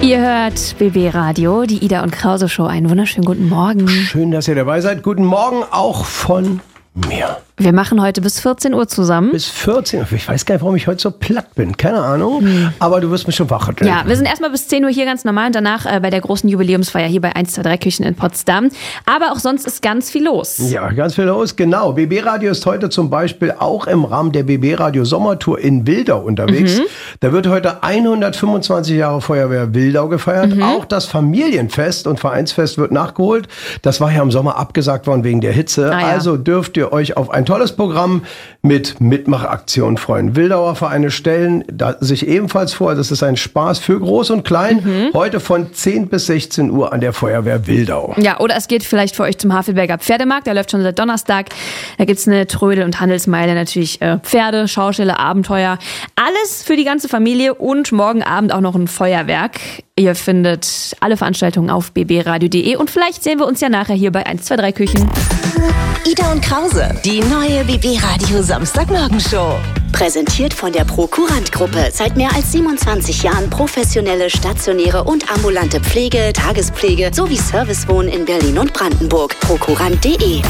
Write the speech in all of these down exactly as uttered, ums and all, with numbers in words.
Ihr hört B B Radio, die Ida und Krause Show. Einen wunderschönen guten Morgen. Schön, dass ihr dabei seid. Guten Morgen auch von mir. Wir machen heute bis vierzehn Uhr zusammen. Bis vierzehn Uhr. Ich weiß gar nicht, warum ich heute so platt bin. Keine Ahnung. Hm. Aber du wirst mich schon wach. Ja, wir sind erstmal bis zehn Uhr hier ganz normal und danach äh, bei der großen Jubiläumsfeier hier bei eins zwei drei Küchen in Potsdam. Aber auch sonst ist ganz viel los. Ja, ganz viel los, genau. B B Radio ist heute zum Beispiel auch im Rahmen der B B Radio Sommertour in Wildau unterwegs. Mhm. Da wird heute hundertfünfundzwanzig Jahre Feuerwehr Wildau gefeiert. Mhm. Auch das Familienfest und Vereinsfest wird nachgeholt. Das war ja im Sommer abgesagt worden wegen der Hitze. Ah, ja. Also dürft ihr euch auf ein tolles Programm mit Mitmachaktionen freuen. Wildauer Vereine stellen da sich ebenfalls vor, das ist ein Spaß für Groß und Klein. Mhm. Heute von zehn bis sechzehn Uhr an der Feuerwehr Wildau. Ja, oder es geht vielleicht für euch zum Havelberger Pferdemarkt. Der läuft schon seit Donnerstag. Da gibt's eine Trödel- und Handelsmeile, natürlich äh, Pferde, Schauspiele, Abenteuer. Alles für die ganze Familie und morgen Abend auch noch ein Feuerwerk. Ihr findet alle Veranstaltungen auf b b radio punkt d e und vielleicht sehen wir uns ja nachher hier bei eins zwei drei Küchen. Ida und Krause, die neue B B Radio Samstagmorgenshow. Präsentiert von der Prokurant-Gruppe. Seit mehr als siebenundzwanzig Jahren professionelle, stationäre und ambulante Pflege, Tagespflege sowie Servicewohnen in Berlin und Brandenburg. Prokurant punkt d e.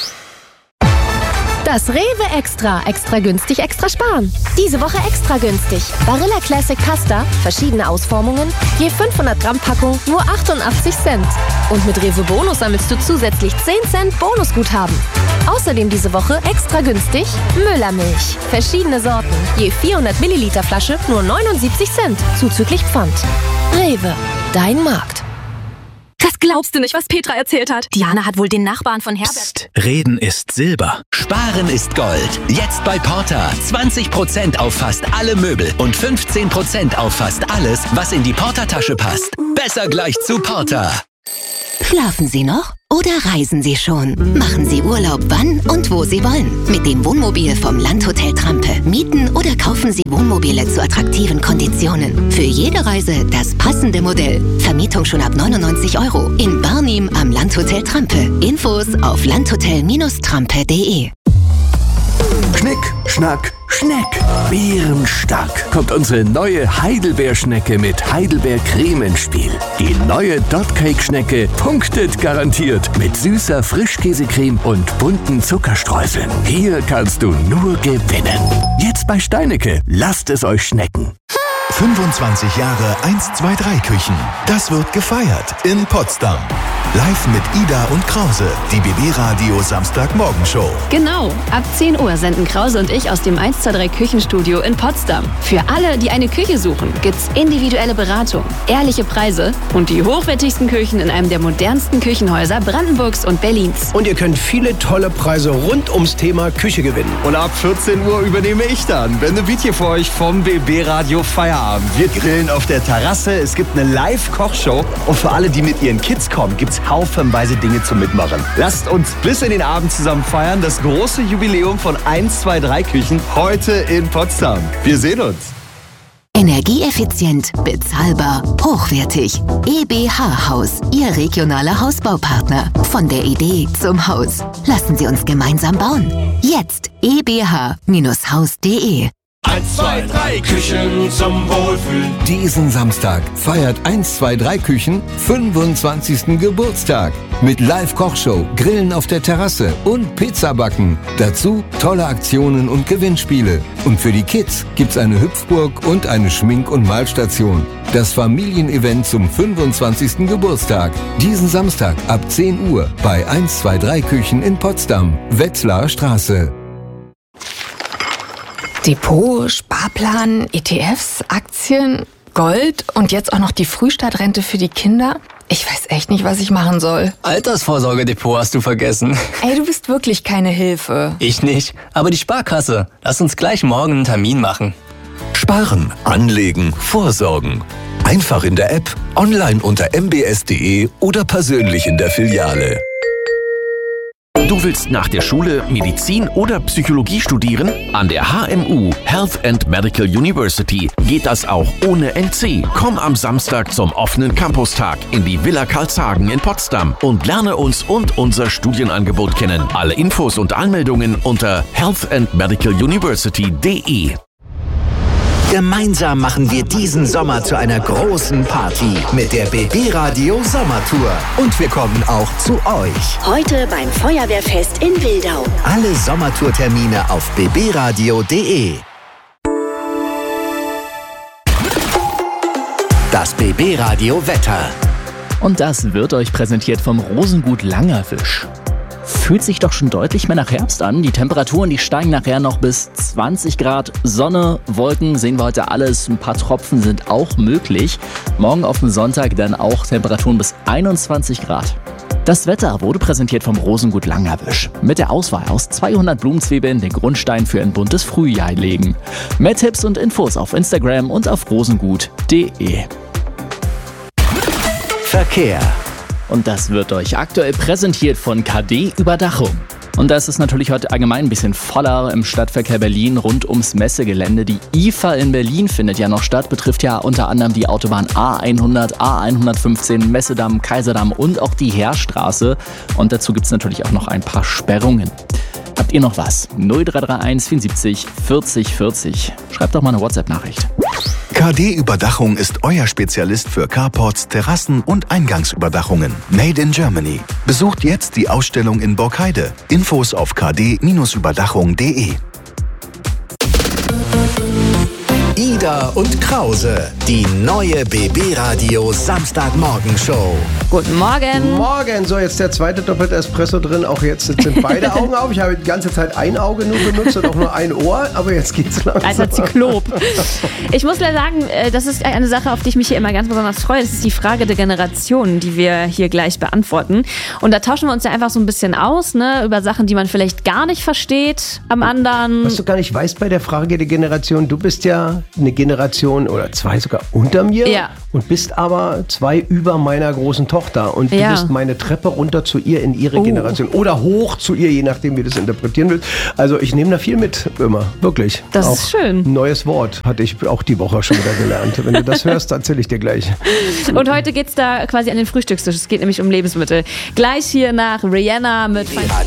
Das Rewe Extra. Extra günstig, extra sparen. Diese Woche extra günstig. Barilla Classic Pasta, verschiedene Ausformungen, je fünfhundert Gramm Packung, nur achtundachtzig Cent. Und mit Rewe Bonus sammelst du zusätzlich zehn Cent Bonusguthaben. Außerdem diese Woche extra günstig Müllermilch. Verschiedene Sorten, je vierhundert Milliliter Flasche, nur neunundsiebzig Cent, zuzüglich Pfand. Rewe, dein Markt. Das glaubst du nicht, was Petra erzählt hat. Diana hat wohl den Nachbarn von Herbert... Psst, Reden ist Silber. Sparen ist Gold. Jetzt bei Porta. zwanzig Prozent auf fast alle Möbel und fünfzehn Prozent auf fast alles, was in die Porta-Tasche passt. Besser gleich zu Porta. Schlafen Sie noch oder reisen Sie schon? Machen Sie Urlaub, wann und wo Sie wollen. Mit dem Wohnmobil vom Landhotel Trampe. Mieten oder kaufen Sie Wohnmobile zu attraktiven Konditionen. Für jede Reise das passende Modell. Vermietung schon ab neunundneunzig Euro. In Barnim am Landhotel Trampe. Infos auf landhotel Trampe punkt d e. Schnick, Schnack, Schneck. Bärenstark kommt unsere neue Heidelbeerschnecke mit Heidelbeercreme ins Spiel. Die neue Dotcake-Schnecke punktet garantiert mit süßer Frischkäsecreme und bunten Zuckerstreuseln. Hier kannst du nur gewinnen. Jetzt bei Steinecke. Lasst es euch schmecken. fünfundzwanzig Jahre eins zwei drei Küchen. Das wird gefeiert in Potsdam. Live mit Ida und Krause, die B B Radio Samstagmorgenshow. Genau, ab zehn Uhr senden Krause und ich aus dem eins zwei drei Küchenstudio in Potsdam. Für alle, die eine Küche suchen, gibt's individuelle Beratung, ehrliche Preise und die hochwertigsten Küchen in einem der modernsten Küchenhäuser Brandenburgs und Berlins. Und ihr könnt viele tolle Preise rund ums Thema Küche gewinnen. Und ab vierzehn Uhr übernehme ich dann Bände Bietje für euch vom B B Radio Feierabend. Wir grillen auf der Terrasse, es gibt eine Live-Kochshow und für alle, die mit ihren Kids kommen, gibt's haufenweise Dinge zum Mitmachen. Lasst uns bis in den Abend zusammen feiern, das große Jubiläum von eins zwei drei Küchen heute in Potsdam. Wir sehen uns. Energieeffizient, bezahlbar, hochwertig. E B H Haus, Ihr regionaler Hausbaupartner. Von der Idee zum Haus. Lassen Sie uns gemeinsam bauen. Jetzt e b h Haus punkt d e. eins zwei drei Küchen zum Wohlfühlen. Diesen Samstag feiert eins zwei drei Küchen fünfundzwanzigsten Geburtstag. Mit Live-Kochshow, Grillen auf der Terrasse und Pizzabacken. Dazu tolle Aktionen und Gewinnspiele. Und für die Kids gibt's eine Hüpfburg und eine Schmink- und Malstation. Das Familienevent zum fünfundzwanzigsten Geburtstag. Diesen Samstag ab zehn Uhr bei eins zwei drei Küchen in Potsdam. Wetzlarer Straße. Depot, Sparplan, E T Fs, Aktien, Gold und jetzt auch noch die Frühstartrente für die Kinder. Ich weiß echt nicht, was ich machen soll. Altersvorsorgedepot hast du vergessen. Ey, du bist wirklich keine Hilfe. Ich nicht, aber die Sparkasse. Lass uns gleich morgen einen Termin machen. Sparen, anlegen, vorsorgen. Einfach in der App, online unter m b s punkt d e oder persönlich in der Filiale. Du willst nach der Schule Medizin oder Psychologie studieren? An der H M U, Health and Medical University, geht das auch ohne N C. Komm am Samstag zum offenen Campustag in die Villa Karlshagen in Potsdam und lerne uns und unser Studienangebot kennen. Alle Infos und Anmeldungen unter health and medical university punkt d e. Gemeinsam machen wir diesen Sommer zu einer großen Party mit der B B Radio Sommertour. Und wir kommen auch zu euch. Heute beim Feuerwehrfest in Wildau. Alle Sommertourtermine auf b b radio punkt d e. Das B B Radio Wetter. Und das wird euch präsentiert vom Rosengut Langerwisch. Fühlt sich doch schon deutlich mehr nach Herbst an. Die Temperaturen, die steigen nachher noch bis zwanzig Grad. Sonne, Wolken sehen wir heute alles. Ein paar Tropfen sind auch möglich. Morgen auf dem Sonntag dann auch Temperaturen bis einundzwanzig Grad. Das Wetter wurde präsentiert vom Rosengut Langerwisch. Mit der Auswahl aus zweihundert Blumenzwiebeln den Grundstein für ein buntes Frühjahr legen. Mehr Tipps und Infos auf Instagram und auf rosengut punkt d e. Verkehr. Und das wird euch aktuell präsentiert von K D Überdachung. Und da ist es natürlich heute allgemein ein bisschen voller im Stadtverkehr Berlin rund ums Messegelände. Die I F A in Berlin findet ja noch statt, betrifft ja unter anderem die Autobahn A hundert, A hundertfünfzehn, Messedamm, Kaiserdamm und auch die Heerstraße. Und dazu gibt es natürlich auch noch ein paar Sperrungen. Habt ihr noch was? null drei drei eins vierundsiebzig vierzig vierzig. Schreibt doch mal eine WhatsApp-Nachricht. K D Überdachung ist euer Spezialist für Carports, Terrassen und Eingangsüberdachungen. Made in Germany. Besucht jetzt die Ausstellung in Borkheide. Infos auf k d überdachung punkt d e. Ida und Krause, die neue B B Radio Samstagmorgenshow. Guten Morgen. Morgen. So, jetzt der zweite doppelte Espresso drin. Auch jetzt sind beide Augen auf. Ich habe die ganze Zeit ein Auge nur benutzt und auch nur ein Ohr. Aber jetzt geht's langsam. Alter Zyklop. Ich muss leider sagen, das ist eine Sache, auf die ich mich hier immer ganz besonders freue. Das ist die Frage der Generation, die wir hier gleich beantworten. Und da tauschen wir uns ja einfach so ein bisschen aus, ne, über Sachen, die man vielleicht gar nicht versteht am anderen. Was du gar nicht weißt bei der Frage der Generation, du bist ja eine Generation oder zwei sogar unter mir, ja, und bist aber zwei über meiner großen Tochter und du ja. bist meine Treppe runter zu ihr in ihre oh. Generation oder hoch zu ihr, je nachdem wie du das interpretieren willst. Also ich nehme da viel mit, immer, wirklich. Das auch ist schön. Ein neues Wort hatte ich auch die Woche schon wieder gelernt. Wenn du das hörst, erzähle ich dir gleich. Und heute geht es da quasi an den Frühstückstisch. Es geht nämlich um Lebensmittel. Gleich hier nach Rihanna mit...